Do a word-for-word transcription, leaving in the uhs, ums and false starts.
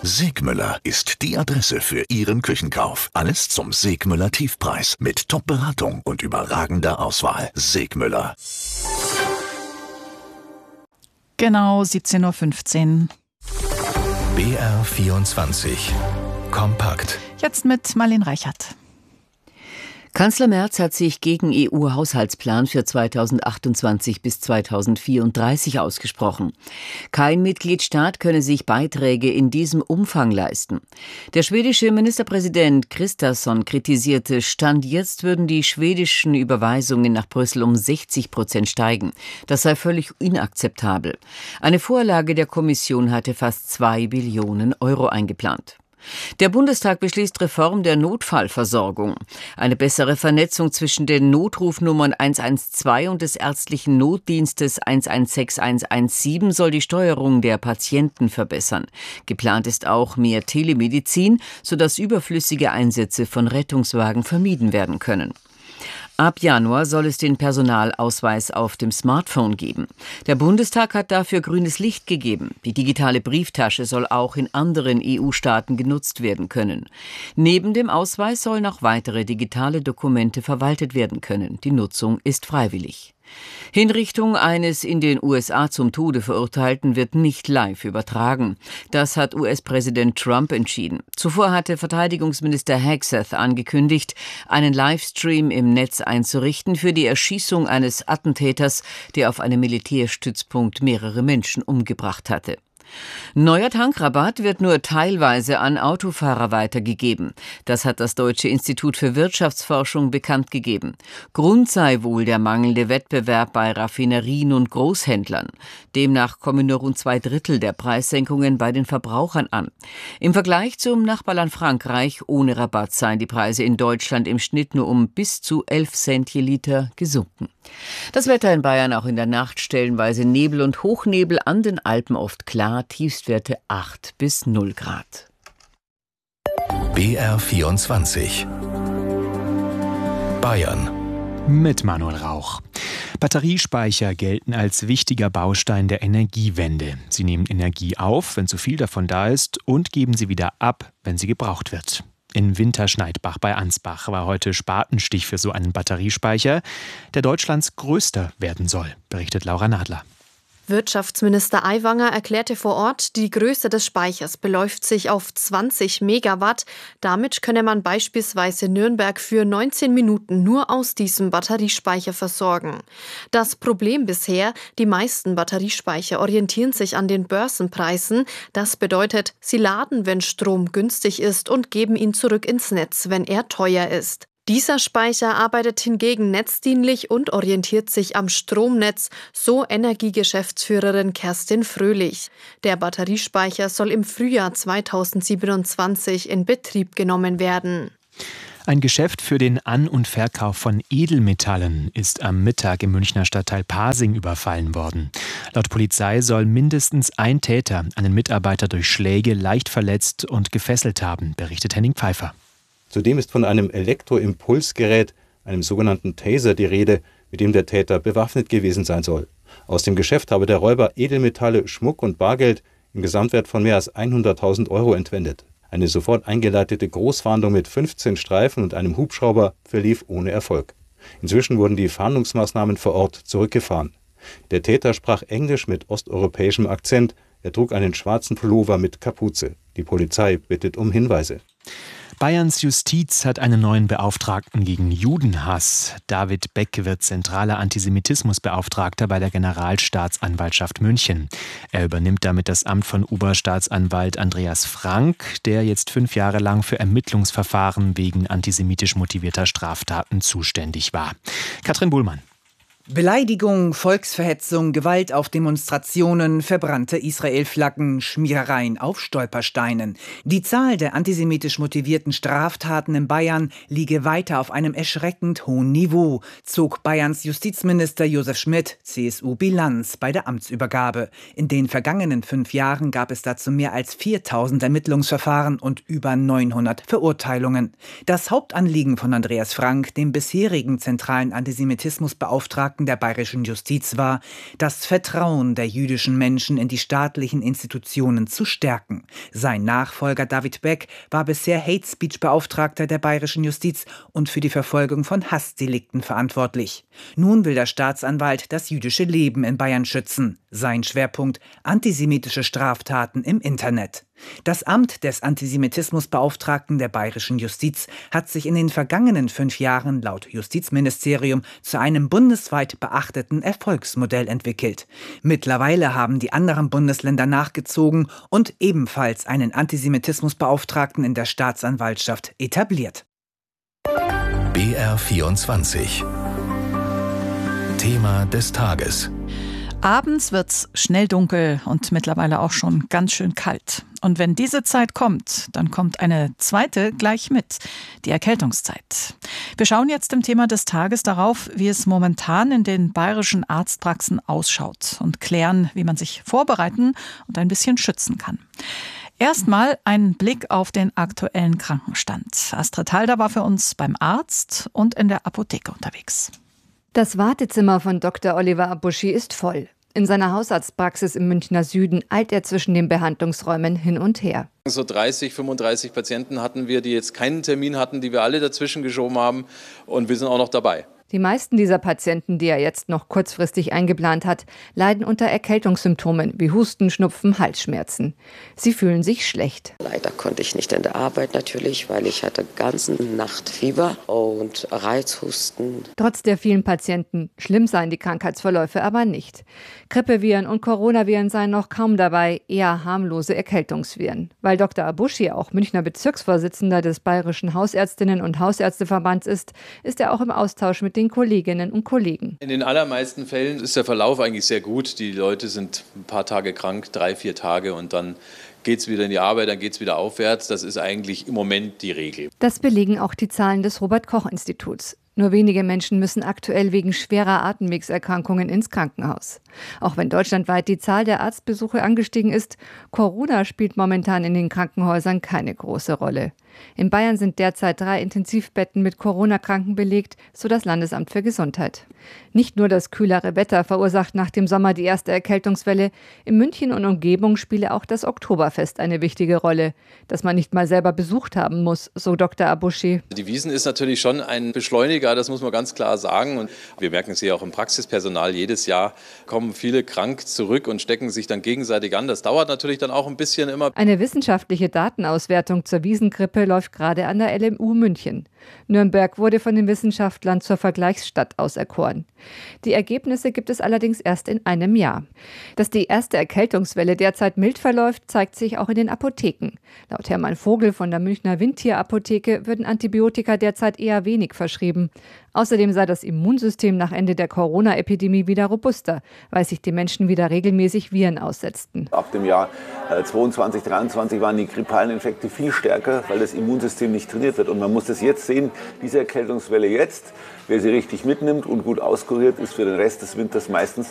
Segmüller ist die Adresse für Ihren Küchenkauf. Alles zum Segmüller Tiefpreis mit Top-Beratung und überragender Auswahl. Segmüller. Genau siebzehn Uhr fünfzehn. B R vierundzwanzig. Kompakt. Jetzt mit Marlene Reichert. Kanzler Merz hat sich gegen E U-Haushaltsplan für zweitausendachtundzwanzig bis zweitausendvierunddreißig ausgesprochen. Kein Mitgliedstaat könne sich Beiträge in diesem Umfang leisten. Der schwedische Ministerpräsident Kristersson kritisierte, Stand jetzt würden die schwedischen Überweisungen nach Brüssel um sechzig Prozent steigen. Das sei völlig inakzeptabel. Eine Vorlage der Kommission hatte fast zwei Billionen Euro eingeplant. Der Bundestag beschließt Reform der Notfallversorgung. Eine bessere Vernetzung zwischen den Notrufnummern eins eins zwei und des ärztlichen Notdienstes eins eins sechs eins eins sieben soll die Steuerung der Patienten verbessern. Geplant ist auch mehr Telemedizin, sodass überflüssige Einsätze von Rettungswagen vermieden werden können. Ab Januar soll es den Personalausweis auf dem Smartphone geben. Der Bundestag hat dafür grünes Licht gegeben. Die digitale Brieftasche soll auch in anderen E U-Staaten genutzt werden können. Neben dem Ausweis sollen auch weitere digitale Dokumente verwaltet werden können. Die Nutzung ist freiwillig. Hinrichtung eines in den U S A zum Tode Verurteilten wird nicht live übertragen. Das hat U S-Präsident Trump entschieden. Zuvor hatte Verteidigungsminister Hegseth angekündigt, einen Livestream im Netz einzurichten für die Erschießung eines Attentäters, der auf einem Militärstützpunkt mehrere Menschen umgebracht hatte. Neuer Tankrabatt wird nur teilweise an Autofahrer weitergegeben. Das hat das Deutsche Institut für Wirtschaftsforschung bekannt gegeben. Grund sei wohl der mangelnde Wettbewerb bei Raffinerien und Großhändlern. Demnach kommen nur rund zwei Drittel der Preissenkungen bei den Verbrauchern an. Im Vergleich zum Nachbarland Frankreich ohne Rabatt seien die Preise in Deutschland im Schnitt nur um bis zu elf Cent je Liter gesunken. Das Wetter in Bayern auch in der Nacht stellenweise Nebel und Hochnebel, an den Alpen oft klar, Tiefstwerte acht bis null Grad. B R vierundzwanzig. Bayern. Mit Manuel Rauch. Batteriespeicher gelten als wichtiger Baustein der Energiewende. Sie nehmen Energie auf, wenn zu viel davon da ist, und geben sie wieder ab, wenn sie gebraucht wird. In Winterschneidbach bei Ansbach war heute Spatenstich für so einen Batteriespeicher, der Deutschlands größter werden soll, berichtet Laura Nadler. Wirtschaftsminister Aiwanger erklärte vor Ort, die Größe des Speichers beläuft sich auf zwanzig Megawatt. Damit könne man beispielsweise Nürnberg für neunzehn Minuten nur aus diesem Batteriespeicher versorgen. Das Problem bisher, die meisten Batteriespeicher orientieren sich an den Börsenpreisen. Das bedeutet, sie laden, wenn Strom günstig ist, und geben ihn zurück ins Netz, wenn er teuer ist. Dieser Speicher arbeitet hingegen netzdienlich und orientiert sich am Stromnetz, so Energiegeschäftsführerin Kerstin Fröhlich. Der Batteriespeicher soll im Frühjahr zweitausendsiebenundzwanzig in Betrieb genommen werden. Ein Geschäft für den An- und Verkauf von Edelmetallen ist am Mittag im Münchner Stadtteil Pasing überfallen worden. Laut Polizei soll mindestens ein Täter einen Mitarbeiter durch Schläge leicht verletzt und gefesselt haben, berichtet Henning Pfeiffer. Zudem ist von einem Elektroimpulsgerät, einem sogenannten Taser, die Rede, mit dem der Täter bewaffnet gewesen sein soll. Aus dem Geschäft habe der Räuber Edelmetalle, Schmuck und Bargeld im Gesamtwert von mehr als hunderttausend Euro entwendet. Eine sofort eingeleitete Großfahndung mit fünfzehn Streifen und einem Hubschrauber verlief ohne Erfolg. Inzwischen wurden die Fahndungsmaßnahmen vor Ort zurückgefahren. Der Täter sprach Englisch mit osteuropäischem Akzent. Er trug einen schwarzen Pullover mit Kapuze. Die Polizei bittet um Hinweise. Bayerns Justiz hat einen neuen Beauftragten gegen Judenhass. David Beck wird zentraler Antisemitismusbeauftragter bei der Generalstaatsanwaltschaft München. Er übernimmt damit das Amt von Oberstaatsanwalt Andreas Frank, der jetzt fünf Jahre lang für Ermittlungsverfahren wegen antisemitisch motivierter Straftaten zuständig war. Katrin Buhlmann. Beleidigung, Volksverhetzung, Gewalt auf Demonstrationen, verbrannte Israel-Flaggen, Schmierereien auf Stolpersteinen. Die Zahl der antisemitisch motivierten Straftaten in Bayern liege weiter auf einem erschreckend hohen Niveau, zog Bayerns Justizminister Josef Schmidt, C S U, Bilanz bei der Amtsübergabe. In den vergangenen fünf Jahren gab es dazu mehr als viertausend Ermittlungsverfahren und über neunhundert Verurteilungen. Das Hauptanliegen von Andreas Frank, dem bisherigen zentralen Antisemitismusbeauftragten, Beauftragten der bayerischen Justiz war, das Vertrauen der jüdischen Menschen in die staatlichen Institutionen zu stärken. Sein Nachfolger David Beck war bisher Hate-Speech-Beauftragter der bayerischen Justiz und für die Verfolgung von Hassdelikten verantwortlich. Nun will der Staatsanwalt das jüdische Leben in Bayern schützen. Sein Schwerpunkt: antisemitische Straftaten im Internet. Das Amt des Antisemitismusbeauftragten der bayerischen Justiz hat sich in den vergangenen fünf Jahren laut Justizministerium zu einem bundesweit beachteten Erfolgsmodell entwickelt. Mittlerweile haben die anderen Bundesländer nachgezogen und ebenfalls einen Antisemitismusbeauftragten in der Staatsanwaltschaft etabliert. B R vierundzwanzig. Thema des Tages. Abends wird's schnell dunkel und mittlerweile auch schon ganz schön kalt. Und wenn diese Zeit kommt, dann kommt eine zweite gleich mit, die Erkältungszeit. Wir schauen jetzt im Thema des Tages darauf, wie es momentan in den bayerischen Arztpraxen ausschaut und klären, wie man sich vorbereiten und ein bisschen schützen kann. Erstmal ein Blick auf den aktuellen Krankenstand. Astrid Halder war für uns beim Arzt und in der Apotheke unterwegs. Das Wartezimmer von Doktor Oliver Abuschi ist voll. In seiner Hausarztpraxis im Münchner Süden eilt er zwischen den Behandlungsräumen hin und her. So dreißig, fünfunddreißig Patienten hatten wir, die jetzt keinen Termin hatten, die wir alle dazwischen geschoben haben, und wir sind auch noch dabei. Die meisten dieser Patienten, die er jetzt noch kurzfristig eingeplant hat, leiden unter Erkältungssymptomen wie Husten, Schnupfen, Halsschmerzen. Sie fühlen sich schlecht. Leider konnte ich nicht in der Arbeit natürlich, weil ich hatte ganze Nacht Fieber und Reizhusten. Trotz der vielen Patienten, schlimm seien die Krankheitsverläufe aber nicht. Grippeviren und Coronaviren seien noch kaum dabei, eher harmlose Erkältungsviren. Weil Doktor Abuschi auch Münchner Bezirksvorsitzender des Bayerischen Hausärztinnen- und Hausärzteverbands ist, ist er auch im Austausch mit den Kolleginnen und Kollegen. In den allermeisten Fällen ist der Verlauf eigentlich sehr gut. Die Leute sind ein paar Tage krank, drei, vier Tage, und dann geht es wieder in die Arbeit, dann geht es wieder aufwärts. Das ist eigentlich im Moment die Regel. Das belegen auch die Zahlen des Robert-Koch-Instituts. Nur wenige Menschen müssen aktuell wegen schwerer Atemwegserkrankungen ins Krankenhaus. Auch wenn deutschlandweit die Zahl der Arztbesuche angestiegen ist, Corona spielt momentan in den Krankenhäusern keine große Rolle. In Bayern sind derzeit drei Intensivbetten mit Corona-Kranken belegt, so das Landesamt für Gesundheit. Nicht nur das kühlere Wetter verursacht nach dem Sommer die erste Erkältungswelle. In München und Umgebung spiele auch das Oktoberfest eine wichtige Rolle, das man nicht mal selber besucht haben muss, so Doktor Abuschi. Die Wiesn ist natürlich schon ein Beschleuniger, das muss man ganz klar sagen. Und wir merken es ja auch im Praxispersonal. Jedes Jahr kommen viele krank zurück und stecken sich dann gegenseitig an. Das dauert natürlich dann auch ein bisschen immer. Eine wissenschaftliche Datenauswertung zur Wiesngrippe läuft gerade an der L M U München. Nürnberg wurde von den Wissenschaftlern zur Vergleichsstadt auserkoren. Die Ergebnisse gibt es allerdings erst in einem Jahr. Dass die erste Erkältungswelle derzeit mild verläuft, zeigt sich auch in den Apotheken. Laut Hermann Vogel von der Münchner Windtier-Apotheke würden Antibiotika derzeit eher wenig verschrieben. Außerdem sei das Immunsystem nach Ende der Corona-Epidemie wieder robuster, weil sich die Menschen wieder regelmäßig Viren aussetzten. Ab dem Jahr zweiundzwanzig, dreiundzwanzig waren die grippalen Infekte viel stärker, weil das Immunsystem nicht trainiert wird. Und man muss das jetzt sehen, diese Erkältungswelle jetzt, wer sie richtig mitnimmt und gut auskuriert, ist für den Rest des Winters meistens